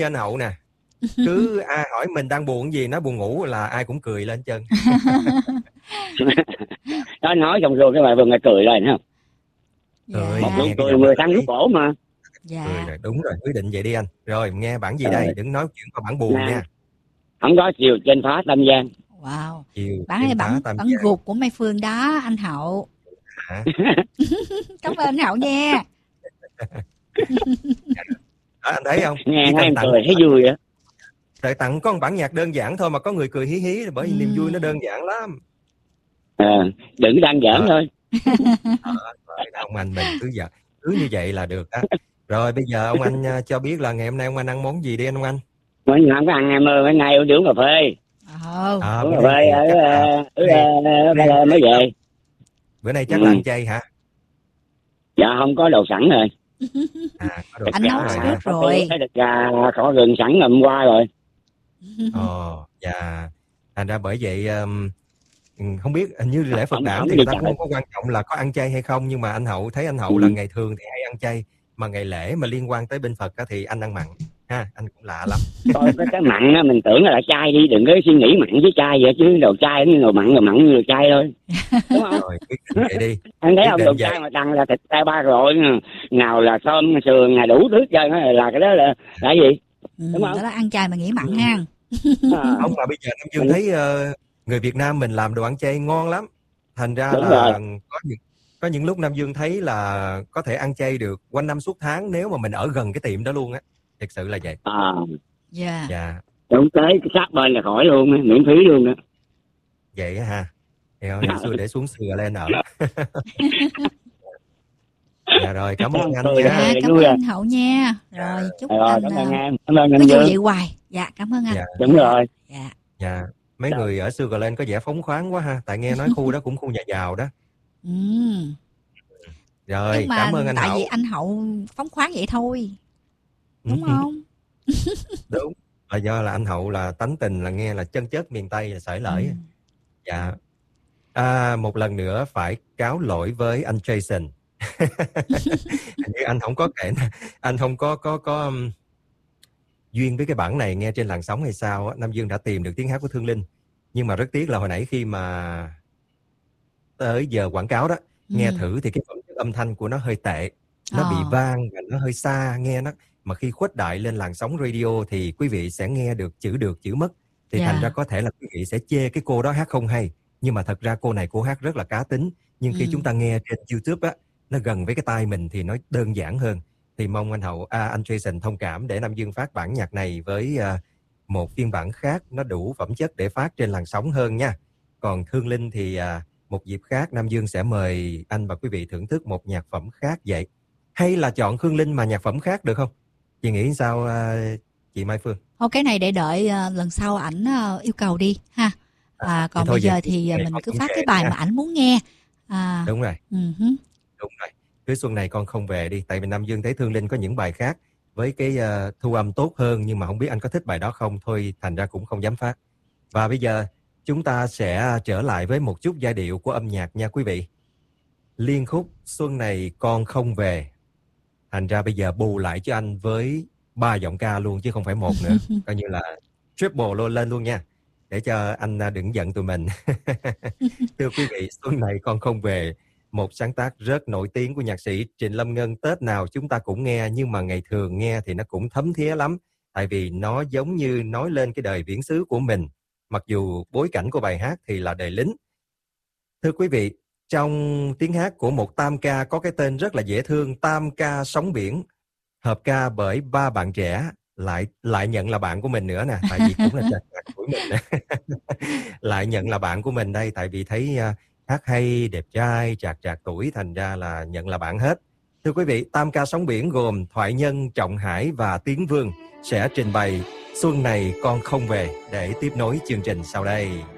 anh Hậu nè. Cứ ai hỏi mình đang buồn gì, nói buồn ngủ là ai cũng cười lên chân. Đó, nói xong rồi cái bài vừa nghe cười lên không? Cười, Một nụ nghe cái cười giọng 10 anh tháng rút cổ mà. cười rồi, đúng rồi, quyết định vậy đi anh. Rồi nghe bản gì đây, đừng nói chuyện qua bản buồn nha. Không có chiều trên phá Tam Giang. Wow. Chiều Bản này bản gục của Mai Phương đó anh Hậu. Hả? Cảm ơn anh Hậu nha. Anh thấy không? Nghe em cười thấy vui á. Tại tặng có một bản nhạc đơn giản thôi mà có người cười hí hí, bởi vì niềm vui nó đơn giản lắm. Đừng đang giỡn thôi. Ông anh mình cứ như vậy là được á. Rồi bây giờ ông anh cho biết là ngày hôm nay ông anh ăn món gì đi ông anh? Mình không có ăn em ơi, mấy ngày uống cà phê. Uống cà phê ở mới về. Bữa nay chắc là ăn chay hả? Dạ không có đồ sẵn rồi. Có đồ anh nấu trước rồi. Thấy được gà có gừng sẵn hôm qua rồi. Dạ. Thành ra bởi vậy không biết hình như lễ Phật đản thì người ta không có quan trọng là có ăn chay hay không, nhưng mà anh Hậu thấy anh Hậu là ngày thường thì hay ăn chay, mà ngày lễ mà liên quan tới bên Phật á thì anh ăn mặn ha, anh cũng lạ lắm. Thôi cái mặn á mình tưởng là chay đi, đừng có suy nghĩ mặn với chay vậy chứ, đồ chay như đồ mặn như đồ chay thôi. Đúng không? Rồi quyết định vậy đi. Anh thấy không, đồ chay mà đăng là thịt tay ba rồi, nào là tôm sườn là đủ thứ chơi, là cái đó là gì? Đúng không? Đó là ăn chay mà nghĩ mặn ha. Không, mà bây giờ Nam Dương thấy người Việt Nam mình làm đồ ăn chay ngon lắm. Thành ra đúng là rồi. có những lúc Nam Dương thấy là có thể ăn chay được quanh năm suốt tháng nếu mà mình ở gần cái tiệm đó luôn á. Thật sự là vậy. Dạ. Đúng tới cái sát bên là khỏi luôn, miễn phí luôn đó. Vậy á ha. Hồi xưa để xuống Sài lên ở. Dạ rồi, cảm ơn anh nha. Cảm ơn anh Hậu nha. Rồi chúc anh cảm ơn em. cứ như vậy hoài. Dạ, cảm ơn anh. Đúng rồi. Dạ. Mấy người ở Sugarland có vẻ phóng khoáng quá ha, tại nghe nói khu đó cũng khu nhà giàu đó. Rồi, nhưng mà cảm ơn anh Hậu. Tại vì anh Hậu phóng khoáng vậy thôi, đúng không? Đúng, là do là anh Hậu là tánh tình là nghe là chân chất miền Tây là sởi lởi. Dạ. Một lần nữa phải cáo lỗi với anh Jason. Hình như anh không có anh không có duyên với cái bản này nghe trên làn sóng hay sao á. Nam Dương đã tìm được tiếng hát của Thương Linh, nhưng mà rất tiếc là hồi nãy khi mà tới giờ quảng cáo đó nghe thử thì cái phần âm thanh của nó hơi tệ, nó bị vang và nó hơi xa nghe nó, mà khi khuếch đại lên làn sóng radio thì quý vị sẽ nghe được chữ mất, thì thành ra có thể là quý vị sẽ chê cái cô đó hát không hay, nhưng mà thật ra cô này cô hát rất là cá tính, nhưng khi chúng ta nghe trên YouTube á, nó gần với cái tai mình thì nó đơn giản hơn. Thì mong anh Jason thông cảm để Nam Dương phát bản nhạc này với một phiên bản khác nó đủ phẩm chất để phát trên làn sóng hơn nha. Còn Thương Linh thì một dịp khác Nam Dương sẽ mời anh và quý vị thưởng thức một nhạc phẩm khác vậy. Hay là chọn Thương Linh mà nhạc phẩm khác được không? Chị nghĩ sao chị Mai Phương? Thôi cái này để đợi lần sau ảnh yêu cầu đi ha. Còn bây giờ thì mình cứ phát cái bài mà ảnh muốn nghe. Đúng rồi. Đúng rồi. Cái xuân này con không về đi. Tại vì Nam Dương thấy Thương Linh có những bài khác với cái thu âm tốt hơn, nhưng mà không biết anh có thích bài đó không. Thôi thành ra cũng không dám phát. Và bây giờ chúng ta sẽ trở lại với một chút giai điệu của âm nhạc nha quý vị. Liên khúc Xuân Này Con Không Về. Thành ra bây giờ bù lại cho anh với 3 giọng ca luôn chứ không phải một nữa. Coi như là triple lên luôn nha. Để cho anh đừng giận tụi mình. Thưa quý vị, Xuân Này Con Không Về, một sáng tác rất nổi tiếng của nhạc sĩ Trịnh Lâm Ngân. Tết nào chúng ta cũng nghe, nhưng mà ngày thường nghe thì nó cũng thấm thía lắm. Tại vì nó giống như nói lên cái đời viễn xứ của mình. Mặc dù bối cảnh của bài hát thì là đời lính. Thưa quý vị, trong tiếng hát của một tam ca có cái tên rất là dễ thương, Tam Ca Sóng Biển, hợp ca bởi 3 bạn trẻ, lại nhận là bạn của mình nữa nè, tại vì cũng là chạc tuổi mình nè. Lại nhận là bạn của mình đây, tại vì thấy hát hay, đẹp trai, chạc tuổi, thành ra là nhận là bạn hết. Thưa quý vị, Tam Ca Sóng Biển gồm Thoại Nhân, Trọng Hải và Tiến Vương sẽ trình bày Xuân Này Con Không Về để tiếp nối chương trình sau đây.